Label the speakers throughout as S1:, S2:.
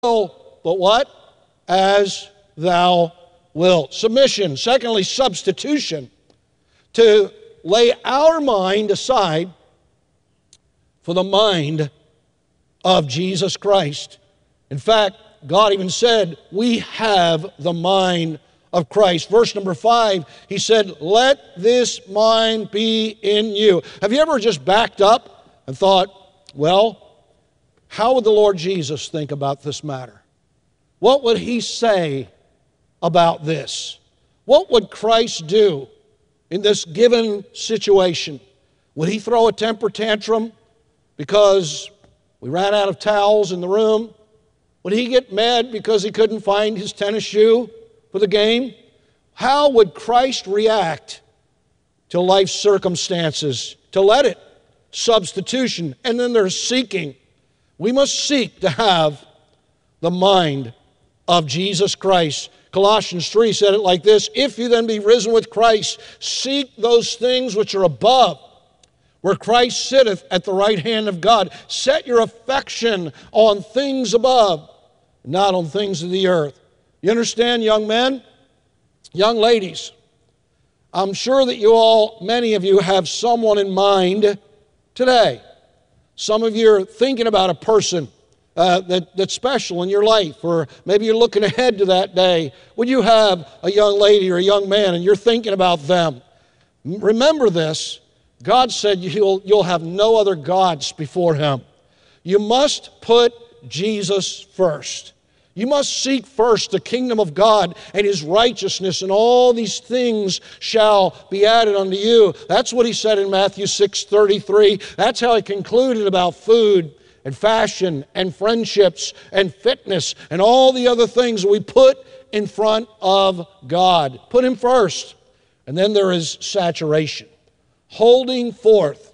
S1: but what? As thou wilt. Submission. Secondly, substitution. To lay our mind aside for the mind of Jesus Christ. In fact, God even said, we have the mind of Christ. Verse number 5, he said, let this mind be in you. Have you ever just backed up and thought, well, how would the Lord Jesus think about this matter? What would he say about this? What would Christ do in this given situation? Would he throw a temper tantrum because we ran out of towels in the room? Would he get mad because he couldn't find his tennis shoe for the game? How would Christ react to life's circumstances? To let it. Substitution. And then there's seeking. We must seek to have the mind of Jesus Christ. Colossians 3 said it like this, if you then be risen with Christ, seek those things which are above, where Christ sitteth at the right hand of God. Set your affection on things above, not on things of the earth. You understand, young men? Young ladies, I'm sure that many of you have someone in mind today. Some of you are thinking about a person that's special in your life, or maybe you're looking ahead to that day when you have a young lady or a young man and you're thinking about them. Remember this, God said you'll have no other gods before him. You must put Jesus first. You must seek first the kingdom of God and his righteousness, and all these things shall be added unto you. That's what he said in Matthew 6:33. That's how he concluded about food and fashion and friendships and fitness and all the other things that we put in front of God. Put him first. And then there is saturation. Holding forth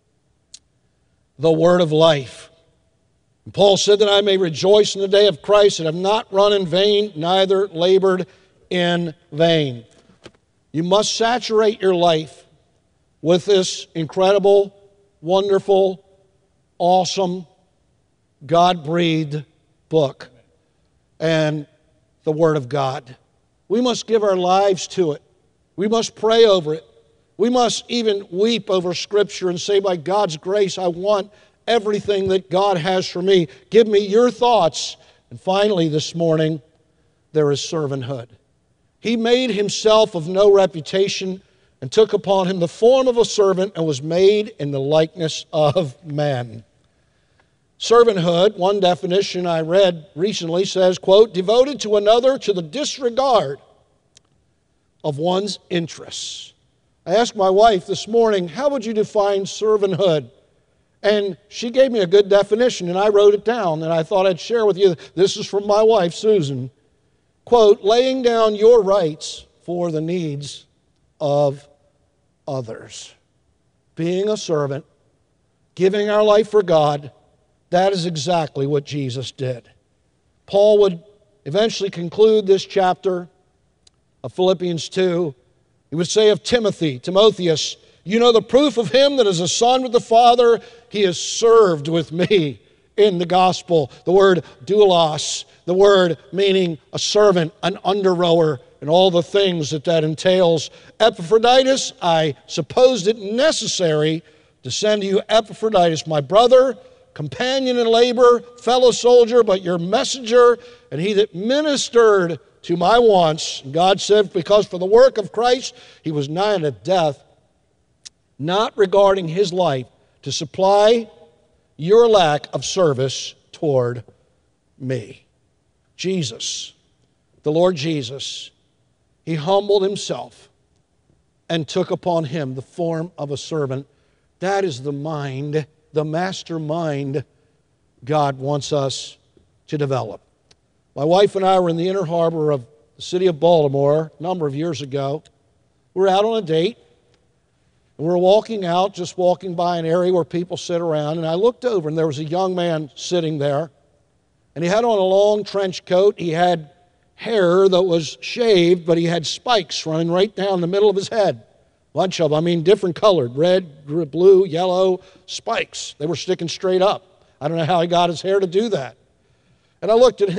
S1: the word of life. And Paul said that I may rejoice in the day of Christ and have not run in vain, neither labored in vain. You must saturate your life with this incredible, wonderful, awesome, God-breathed book and the Word of God. We must give our lives to it. We must pray over it. We must even weep over Scripture and say, by God's grace, I want everything that God has for me. Give me your thoughts. And finally, this morning, there is servanthood. He made himself of no reputation and took upon him the form of a servant and was made in the likeness of man. Servanthood, one definition I read recently says, quote, devoted to another to the disregard of one's interests. I asked my wife this morning, how would you define servanthood? And she gave me a good definition, and I wrote it down, and I thought I'd share with you. This is from my wife, Susan. Quote, laying down your rights for the needs of others. Being a servant, giving our life for God, that is exactly what Jesus did. Paul would eventually conclude this chapter of Philippians 2. He would say of Timotheus, you know the proof of him that is a son with the Father, he has served with me in the gospel. The word doulos, the word meaning a servant, an under-rower, and all the things that entails. Epaphroditus, I supposed it necessary to send to you Epaphroditus, my brother, companion in labor, fellow soldier, but your messenger, and he that ministered to my wants. God said, because for the work of Christ, he was nigh unto death, not regarding his life, to supply your lack of service toward me. Jesus, the Lord Jesus, he humbled himself and took upon him the form of a servant. That is the mind, the master mind God wants us to develop. My wife and I were in the inner harbor of the city of Baltimore a number of years ago. We were out on a date. And we were walking out, just walking by an area where people sit around, and I looked over, and there was a young man sitting there, and he had on a long trench coat. He had hair that was shaved, but he had spikes running right down the middle of his head. Bunch of them, different colored, red, blue, yellow, spikes. They were sticking straight up. I don't know how he got his hair to do that. And I looked at